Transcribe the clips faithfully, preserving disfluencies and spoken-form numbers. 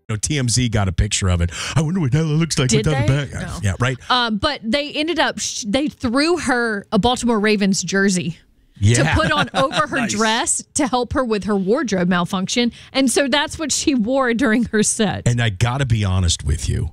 know, T M Z got a picture of it. I wonder what Ella looks like Did without they? a bag. No. Yeah, right. Um, but they ended up, sh- they threw her a Baltimore Ravens jersey. Yeah. To put on over her Nice. dress to help her with her wardrobe malfunction. And so that's what she wore during her set. And I got to be honest with you.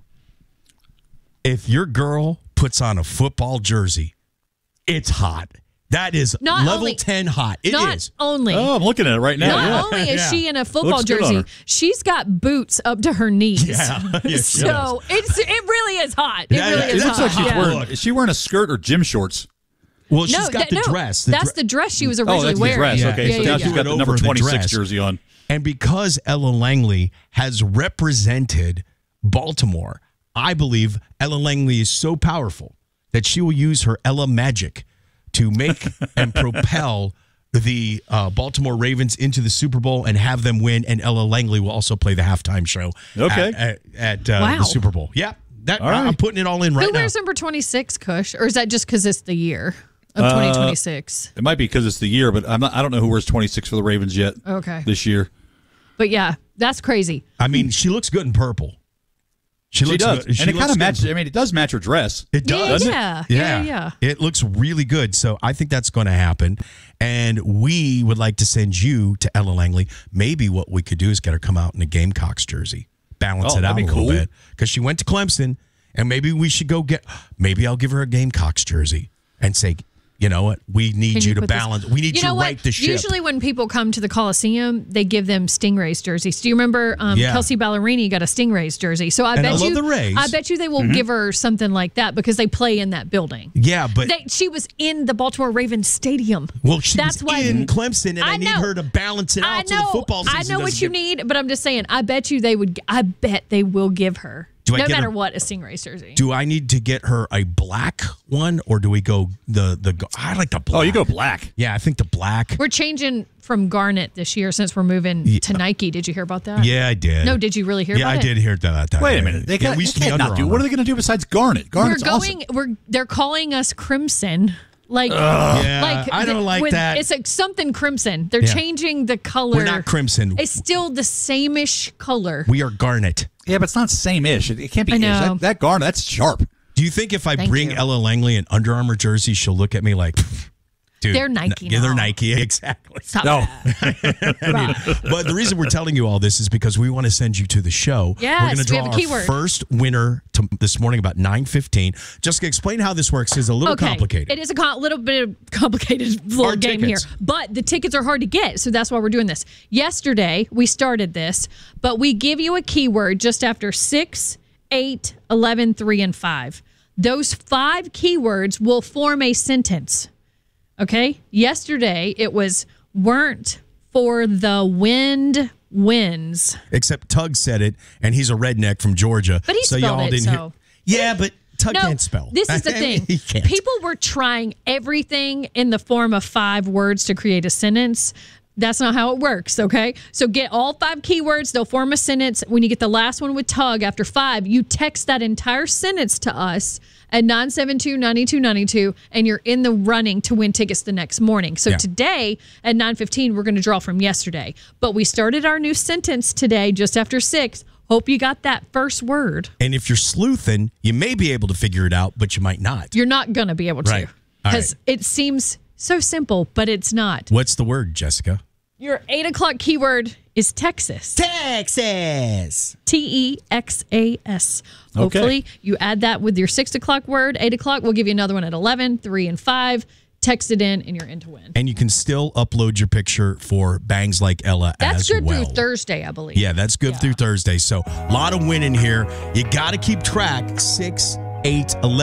If your girl puts on a football jersey, it's hot. That is Not level only- ten hot. It Not is. only. Oh, I'm looking at it right now. Not yeah. only is Yeah. she in a football Looks good on jersey, her. she's got boots up to her knees. Yeah. Yeah, she so it's it really is hot. It Yeah, really yeah, is It looks hot. like she's Yeah. wearing. Is she wearing a skirt or gym shorts? Well, she's No, got that- the no, dress. The that's dre- the dress she was Oh, originally that's the wearing. dress. Yeah. Okay, Yeah, so yeah, now yeah. she's got the Over number the twenty-six dress. jersey on. And because Ella Langley has represented Baltimore, I believe Ella Langley is so powerful that she will use her Ella magic to make and propel the uh, Baltimore Ravens into the Super Bowl and have them win. And Ella Langley will also play the halftime show Okay. at, at, at uh, Wow. the Super Bowl. Yeah, that All right. I'm putting it all in right Who now. wears number twenty-six, Kush? Or is that just because it's the year of twenty twenty-six? It might be because it's the year, but I'm not, I don't know who wears twenty-six for the Ravens yet. Okay. This year. But yeah, that's crazy. I mean, she looks good in purple. She, She looks does. good. She and it looks kind of good. matches. I mean, it does match her dress. It Yeah, does. yeah, yeah, yeah. It looks really good. So I think that's going to happen. And we would like to send you to Ella Langley. Maybe what we could do is get her come out in a Gamecocks jersey, balance Oh, it out that'd a be little cool. bit. Because she went to Clemson, and maybe we should go get, maybe I'll give her a Gamecocks jersey and say, you know what? We need Can you, to put this- balance. We need you, you know to what? right the ship. Usually when people come to the Coliseum, they give them Stingrays jerseys. Do you remember um, Yeah. Kelsey Ballerini got a Stingrays jersey? So I And I bet love you, the Rays. I bet you they will give her something like that because they play in that building. yeah, but They, she was in the Baltimore Ravens stadium. well, she That's was why in Clemson, and I, I need know. her to balance it out I so know. the football season I know what doesn't you get- need, but I'm just saying. I bet you they would. I bet they will give her. Do I no get matter her- what, a Stingrays jersey. Do I need to get her a black one, or do we go the the? I like the black. Oh, you go black. Yeah, I think the black. We're changing from Garnet this year since we're moving to Nike. Did you hear about that? Yeah, I did. No, did you really hear Yeah, about I it? did hear that. that Wait a minute. They, yeah, can't, we they used to be can't Under not do. Armour. What are they going to do besides Garnet? Garnet's we're going. awesome. We're they're calling us Crimson. Like, Yeah, like I don't the- like with- that. It's like something crimson. They're Yeah. changing the color. We're not crimson. It's still the same-ish color. We are garnet. Yeah, but it's not same-ish. It, it can't be I ish. know. That, that Garnet, that's sharp. Do you think if I Thank bring you. Ella Langley an Under Armour jersey, she'll look at me like, dude, They're Nike n- Yeah, they're now. Nike. Exactly. Stop No. that. Right. But the reason we're telling you all this is because we want to send you to the show. Yes, we're going to we draw have a our keyword. first winner to, this morning about nine fifteen. Jessica, explain how this works. It's a little Okay. complicated. It is a co- little bit of complicated little Hard game tickets. here, but the tickets are hard to get, so that's why we're doing this. Yesterday we started this, but we give you a keyword just after six, eight, eleven, three, and five. Those five keywords will form a sentence. Okay. Yesterday it was weren't for the wind winds. Except Tug said it, and he's a redneck from Georgia. But he so spelled y'all it, didn't so- hear. Yeah, but Tug No, can't spell. this is the I mean, thing. he can't. People were trying everything in the form of five words to create a sentence. That's not how it works, okay? So get all five keywords, they'll form a sentence. When you get the last one with Tug after five, you text that entire sentence to us at nine seven two, nine two nine two, and you're in the running to win tickets the next morning. So Yeah. today at nine fifteen, we're going to draw from yesterday. But we started our new sentence today just after six. Hope you got that first word. And if you're sleuthing, you may be able to figure it out, but you might not. You're not going to be able to. Right. All Because right. it seems so simple, but it's not. What's the word, Jessica? Your eight o'clock keyword is Texas. Texas. T E X A S. Okay. Hopefully, you add that with your six o'clock word. Eight o'clock, we'll give you another one at eleven, three, and five. Text it in, and you're in to win. And you can still upload your picture for Bangs Like Ella That's as good well. through Thursday, I believe. Yeah, that's good through Thursday. So a lot of winning here. You got to keep track. Six, eight, eleven.